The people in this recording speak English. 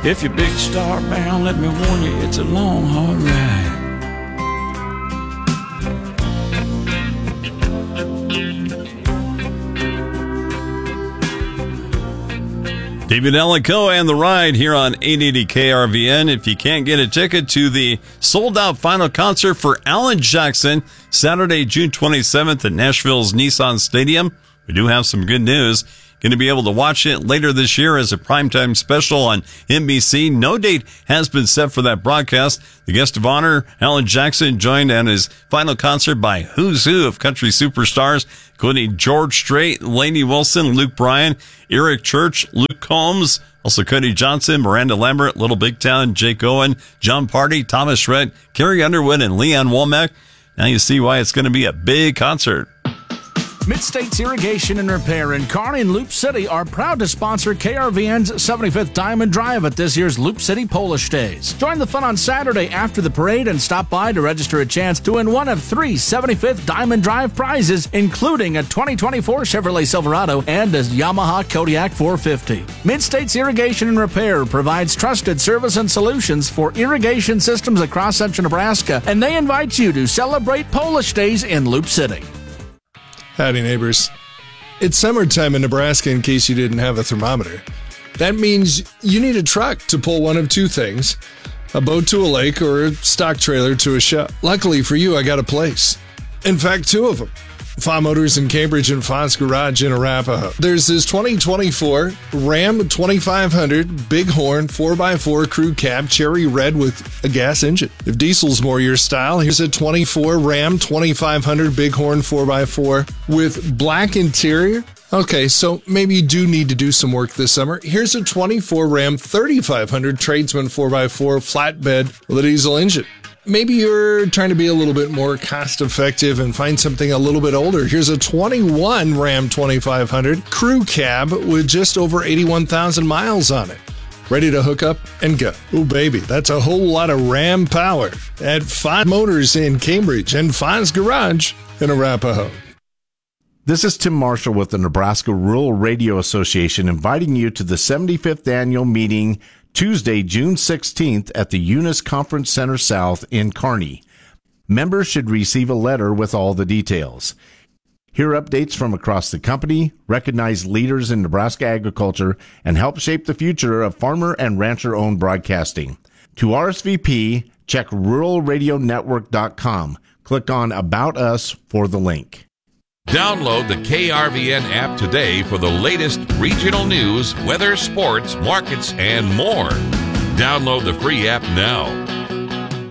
If you're big star bound, let me warn you, it's a long, hard ride. David Allico and the ride here on 880 KRVN. If you can't get a ticket to the sold-out final concert for Alan Jackson, Saturday, June 27th at Nashville's Nissan Stadium, we do have some good news. Going to be able to watch it later this year as a primetime special on NBC. No date has been set for that broadcast. The guest of honor, Alan Jackson, joined on his final concert by who's who of country superstars, including George Strait, Lainey Wilson, Luke Bryan, Eric Church, Luke Combs, also Cody Johnson, Miranda Lambert, Little Big Town, Jake Owen, John Party, Thomas Rhett, Carrie Underwood, and Leanne Womack. Now you see why it's going to be a big concert. Mid-States Irrigation and Repair in Kearney and Loop City are proud to sponsor KRVN's 75th Diamond Drive at this year's Loop City Polish Days. Join the fun on Saturday after the parade and stop by to register a chance to win one of 3 75th Diamond Drive prizes, including a 2024 Chevrolet Silverado and a Yamaha Kodiak 450. Mid-States Irrigation and Repair provides trusted service and solutions for irrigation systems across central Nebraska, and they invite you to celebrate Polish Days in Loop City. Howdy, neighbors. It's summertime in Nebraska in case you didn't have a thermometer. That means you need a truck to pull one of 2 things, a boat to a lake or a stock trailer to a show. Luckily for you, I got a place. In fact, 2 of them. Fa Motors in Cambridge and Fa's Garage in Arapahoe. There's this 2024 Ram 2500 Bighorn 4x4 crew cab cherry red with a gas engine. If diesel's more your style, here's a 24 Ram 2500 Bighorn 4x4 with black interior. Okay, so maybe you do need to do some work this summer. Here's a 24 Ram 3500 Tradesman 4x4 flatbed with a diesel engine. Maybe you're trying to be a little bit more cost effective and find something a little bit older. Here's a 21 Ram 2500 crew cab with just over 81,000 miles on it. Ready to hook up and go. Oh, baby, that's a whole lot of Ram power at Fa Motors in Cambridge and Fa's Garage in Arapahoe. This is Tim Marshall with the Nebraska Rural Radio Association inviting you to the 75th annual meeting Tuesday, June 16th at the Eunice Conference Center South in Kearney. Members should receive a letter with all the details. Hear updates from across the company, recognize leaders in Nebraska agriculture, and help shape the future of farmer and rancher-owned broadcasting. To RSVP, check ruralradionetwork.com. Click on About Us for the link. Download the KRVN app today for the latest regional news, weather, sports, markets, and more. Download the free app now.